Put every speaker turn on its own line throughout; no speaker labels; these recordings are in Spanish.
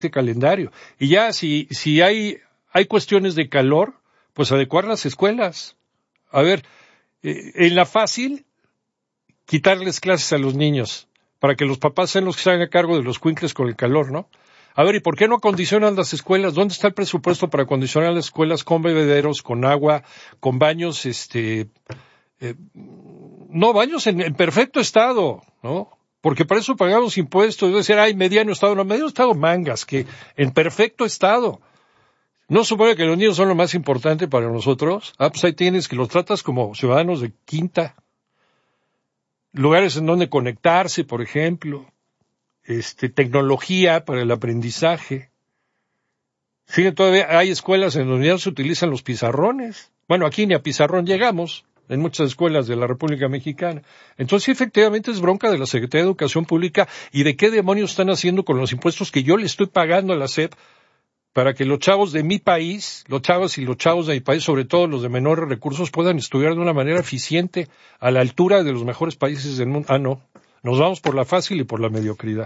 calendario. Y ya si hay cuestiones de calor, pues adecuar las escuelas. A ver, en la fácil, quitarles clases a los niños, para que los papás sean los que se hagan a cargo de los cuincles con el calor, ¿no? A ver, ¿y por qué no acondicionan las escuelas? ¿Dónde está el presupuesto para acondicionar las escuelas con bebederos, con agua, con baños, baños en perfecto estado, ¿no? Porque para eso pagamos impuestos. Debe ser, mediano estado, no, mediano estado mangas, que en perfecto estado. ¿No supone que los niños son lo más importante para nosotros? Pues ahí tienes que los tratas como ciudadanos de quinta. Lugares en donde conectarse, por ejemplo. Tecnología para el aprendizaje. Fíjense, todavía hay escuelas en donde ya se utilizan los pizarrones. Bueno, aquí ni a pizarrón llegamos, en muchas escuelas de la República Mexicana. Entonces, sí, efectivamente es bronca de la Secretaría de Educación Pública y de qué demonios están haciendo con los impuestos que yo le estoy pagando a la SEP para que los chavos de mi país, los chavos de mi país, sobre todo los de menores recursos, puedan estudiar de una manera eficiente a la altura de los mejores países del mundo. No. Nos vamos por la fácil y por la mediocridad.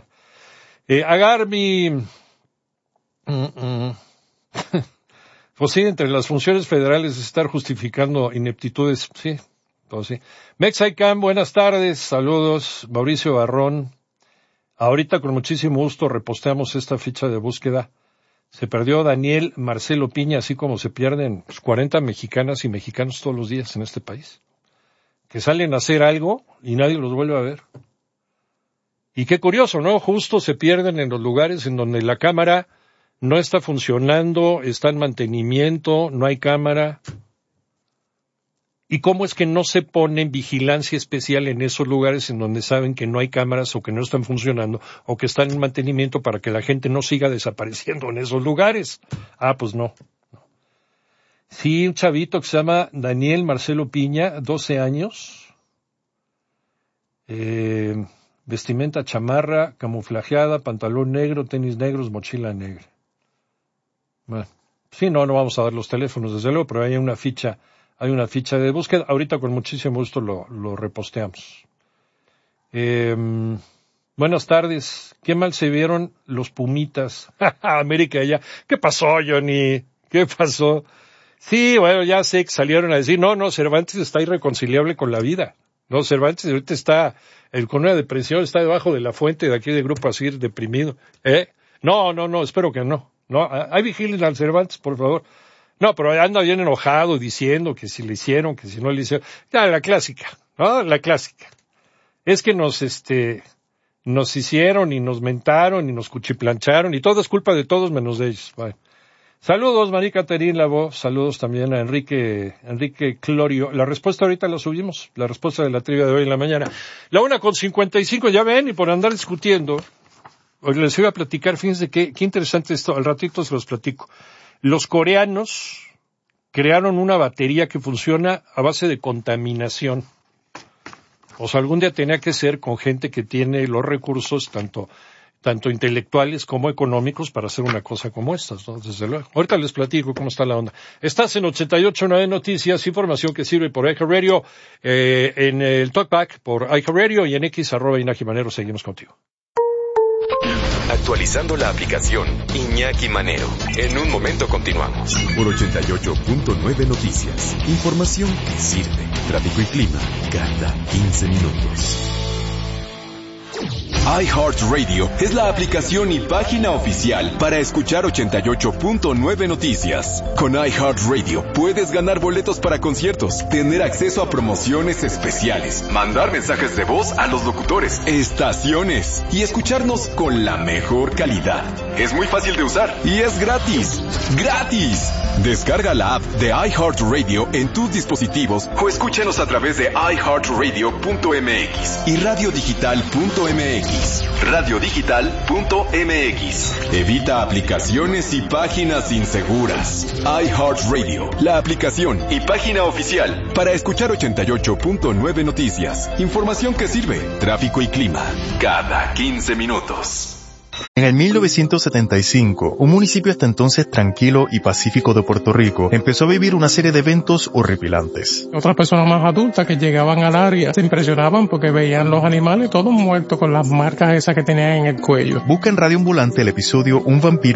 Pues sí, entre las funciones federales estar justificando ineptitudes, sí, pues sí. Mexicam, buenas tardes, saludos, Mauricio Barrón. Ahorita con muchísimo gusto reposteamos esta ficha de búsqueda. Se perdió Daniel Marcelo Piña, así como se pierden 40 mexicanas y mexicanos todos los días en este país, que salen a hacer algo y nadie los vuelve a ver. Y qué curioso, ¿no? Justo se pierden en los lugares en donde la cámara no está funcionando, está en mantenimiento, no hay cámara. ¿Y cómo es que no se pone vigilancia especial en esos lugares en donde saben que no hay cámaras o que no están funcionando o que están en mantenimiento para que la gente no siga desapareciendo en esos lugares? Pues no. Sí, un chavito que se llama Daniel Marcelo Piña, 12 años. Vestimenta chamarra, camuflajeada, pantalón negro, tenis negros, mochila negra. Bueno, sí, no vamos a dar los teléfonos, desde luego, pero hay una ficha de búsqueda. Ahorita con muchísimo gusto lo reposteamos. Buenas tardes. Qué mal se vieron los Pumitas. América ya. ¿Qué pasó, Johnny? ¿Qué pasó? Sí, bueno, ya sé que salieron a decir, no, Cervantes está irreconciliable con la vida. No, Cervantes ahorita está, con una depresión, está debajo de la fuente de aquí de Grupo Asir, deprimido. No, espero que no. No, hay vigilen al Cervantes, por favor. No, pero anda bien enojado diciendo que si le hicieron, que si no le hicieron. Ya, la clásica, ¿no? La clásica. Es que nos hicieron y nos mentaron y nos cuchiplancharon y todo es culpa de todos menos de ellos. Bueno. Saludos, María Caterín Labo. Saludos también a Enrique Clorio. La respuesta ahorita la subimos. La respuesta de la trivia de hoy en la mañana. La 1:55, ya ven, y por andar discutiendo. Hoy les iba a platicar, fíjense qué interesante esto. Al ratito se los platico. Los coreanos crearon una batería que funciona a base de contaminación. O sea, algún día tenía que ser con gente que tiene los recursos, tanto intelectuales como económicos, para hacer una cosa como estas, ¿no? Desde luego. Ahorita les platico cómo está la onda. Estás en 88.9 Noticias, información que sirve por iHeartRadio, en el Talkback por iHeartRadio y en X, @IñakiManero. Seguimos contigo.
Actualizando la aplicación Iñaki Manero. En un momento continuamos. Por 88.9 Noticias. Información que sirve. Tráfico y clima cada 15 minutos. iHeartRadio es la aplicación y página oficial para escuchar 88.9 Noticias. Con iHeartRadio puedes ganar boletos para conciertos, tener acceso a promociones especiales, mandar mensajes de voz a los locutores, estaciones y escucharnos con la mejor calidad. Es muy fácil de usar y es gratis. ¡Gratis! Descarga la app de iHeartRadio en tus dispositivos o escúchanos a través de iHeartRadio.mx y radiodigital.mx. Radiodigital.mx. Evita aplicaciones y páginas inseguras. iHeartRadio, la aplicación y página oficial para escuchar 88.9 Noticias. Información que sirve. Tráfico y clima cada 15 minutos.
En el 1975, un municipio hasta entonces tranquilo y pacífico de Puerto Rico empezó a vivir una serie de eventos horripilantes.
Otras personas más adultas que llegaban al área se impresionaban porque veían los animales todos muertos con las marcas esas que tenían en el cuello.
Busca en Radio Ambulante el episodio Un vampiro